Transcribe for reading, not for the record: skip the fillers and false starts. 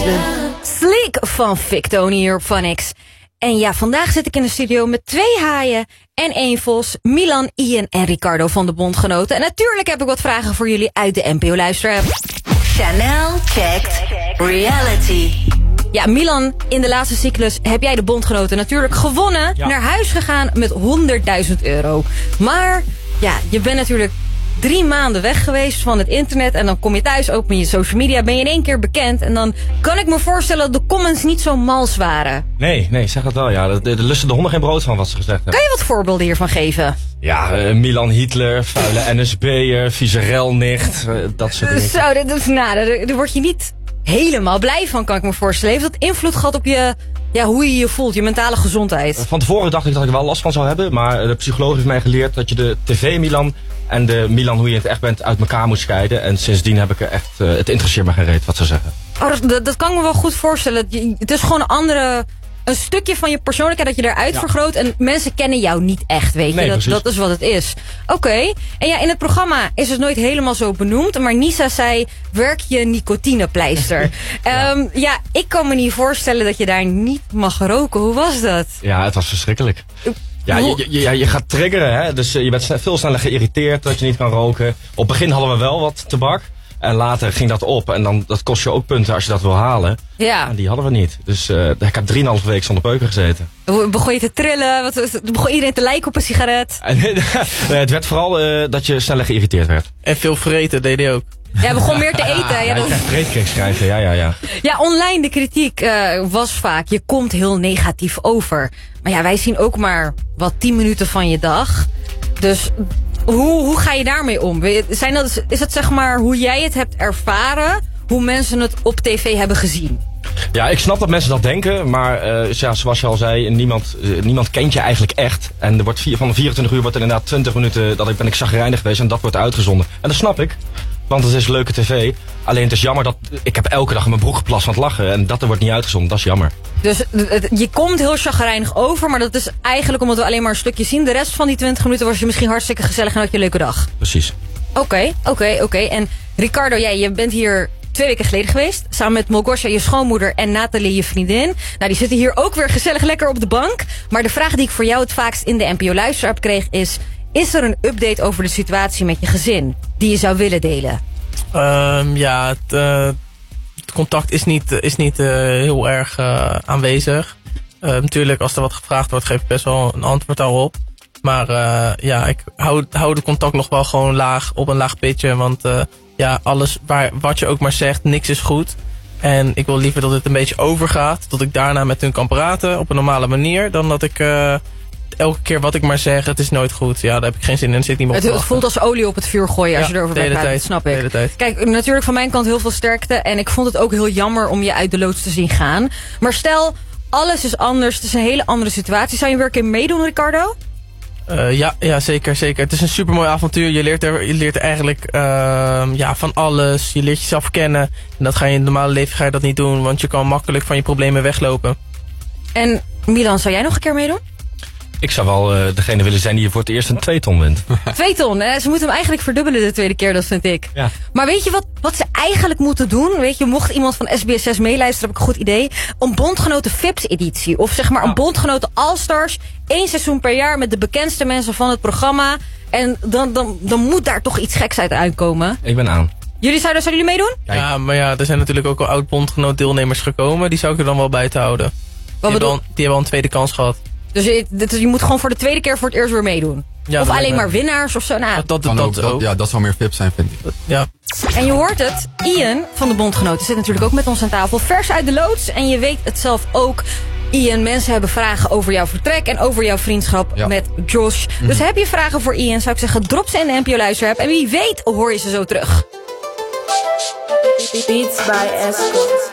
Sleek van Victoni hier op Phonics. En ja, vandaag zit ik in de studio met 2 haaien en 1 vos. Milan, Ian en Ricardo van de Bondgenoten. En natuurlijk heb ik wat vragen voor jullie uit de NPO Luisterapp. Chanel checkt reality. Ja, Milan, in de laatste cyclus heb jij de Bondgenoten natuurlijk gewonnen. Ja. Naar huis gegaan met €100.000. Maar ja, je bent natuurlijk 3 maanden weg geweest van het internet. En dan kom je thuis, open je social media, ben je in 1 keer bekend. En dan kan ik me voorstellen dat de comments niet zo mals waren. Nee, zeg dat wel. Ja. Er lusten de honden geen brood van, wat ze gezegd hebben. Kan je wat voorbeelden hiervan geven? Ja, Milan Hitler, vuile NSB'er, vieze relnicht, dat soort dingen. Zo, daar word je niet helemaal blij van, kan ik me voorstellen. Heeft dat invloed gehad op je, hoe je je voelt, je mentale gezondheid? Van tevoren dacht ik dat ik er wel last van zou hebben. Maar de psycholoog heeft mij geleerd dat je de tv-Milan en de Milan hoe je het echt bent uit elkaar moet scheiden. En sindsdien heb ik er echt, het interesseert me geen reet wat ze zeggen. Oh, dat kan ik me wel goed voorstellen. Het is gewoon een stukje van je persoonlijkheid dat je eruit vergroot. En mensen kennen jou niet echt, weet je. Nee, dat is wat het is. Oké. En ja, in het programma is het nooit helemaal zo benoemd. Maar Nisa zei, werk je nicotinepleister. Ja, ik kan me niet voorstellen dat je daar niet mag roken. Hoe was dat? Ja, het was verschrikkelijk. Ja, je gaat triggeren, hè. Dus je bent veel sneller geïrriteerd dat je niet kan roken. Op het begin hadden we wel wat tabak. En later ging dat op. En dan, dat kost je ook punten als je dat wil halen. Ja. En die hadden we niet. Dus ik heb 3,5 week zonder peuken gezeten. Begon je te trillen? Begon iedereen te lijken op een sigaret? Het werd vooral dat je sneller geïrriteerd werd. En veel vreten deed hij ook. Ja, begon meer te eten. Ja, je krijgt vreedkreeg schrijven, ja. Ja, online de kritiek was vaak, je komt heel negatief over. Maar ja, wij zien ook maar 10 minuten van je dag. Dus hoe ga je daarmee om? Is het zeg maar hoe jij het hebt ervaren, hoe mensen het op tv hebben gezien? Ja, ik snap dat mensen dat denken, maar zoals je al zei, niemand kent je eigenlijk echt. En er wordt van de 24 uur wordt er inderdaad 20 minuten, ben ik chagrijnig geweest en dat wordt uitgezonden. En dat snap ik, want het is leuke tv. Alleen het is jammer dat, ik heb elke dag in mijn broek geplast van het lachen en dat wordt niet uitgezonden, dat is jammer. Dus je komt heel chagrijnig over, maar dat is eigenlijk omdat we alleen maar een stukje zien. De rest van die 20 minuten was je misschien hartstikke gezellig en had je een leuke dag. Precies. Oké. En Ricardo, je bent hier 2 weken geleden geweest. Samen met Molgosha, je schoonmoeder, en Nathalie, je vriendin. Nou, die zitten hier ook weer gezellig lekker op de bank. Maar de vraag die ik voor jou het vaakst in de NPO Luisterapp kreeg is er een update over de situatie met je gezin die je zou willen delen? Het contact is niet heel erg aanwezig. Natuurlijk, als er wat gevraagd wordt, geef ik best wel een antwoord daarop. Maar ik hou de contact nog wel gewoon op een laag pitje. Want alles wat je ook maar zegt, niks is goed. En ik wil liever dat het een beetje overgaat. Dat ik daarna met hun kan praten op een normale manier. Dan dat ik elke keer wat ik maar zeg, het is nooit goed. Ja, daar heb ik geen zin in. Zit niet meer op. Het voelt als olie op het vuur gooien als je erover bent praten. Dat snap ik. Kijk, natuurlijk van mijn kant heel veel sterkte. En ik vond het ook heel jammer om je uit de loods te zien gaan. Maar stel, alles is anders. Het is een hele andere situatie. Zou je weer een keer meedoen, Ricardo? Ja, zeker. Het is een supermooi avontuur. Je leert er eigenlijk van alles. Je leert jezelf kennen. En dat ga je in het normale leven dat niet doen. Want je kan makkelijk van je problemen weglopen. En Milan, zou jij nog een keer meedoen? Ik zou wel degene willen zijn die voor het eerst een 2 ton wint. 2 ton, hè? Ze moeten hem eigenlijk verdubbelen de tweede keer, dat vind ik. Ja. Maar weet je wat ze eigenlijk moeten doen? Weet je, mocht iemand van SBS6 meeluisteren, heb ik een goed idee. Een Bondgenoten Vips editie. Of zeg maar een Bondgenoten All-Stars. 1 seizoen per jaar met de bekendste mensen van het programma. En dan moet daar toch iets geks uit uitkomen. Ik ben aan. Zouden jullie meedoen? Kijk. Ja, maar er zijn natuurlijk ook al oud-Bondgenoot deelnemers gekomen. Die zou ik er dan wel bij te houden. Die hebben al een tweede kans gehad. Dus je moet gewoon voor de tweede keer voor het eerst weer meedoen? Ja, of alleen maar winnaars of zo? Dat zou meer VIP zijn, vind ik. Ja. En je hoort het, Ian van de Bondgenoten zit natuurlijk ook met ons aan tafel. Vers uit de loods. En je weet het zelf ook. Ian, mensen hebben vragen over jouw vertrek en over jouw vriendschap met Josh. Dus heb je vragen voor Ian, zou ik zeggen, drop ze in de NPO Luisterapp. En wie weet hoor je ze zo terug. Beats by Escort.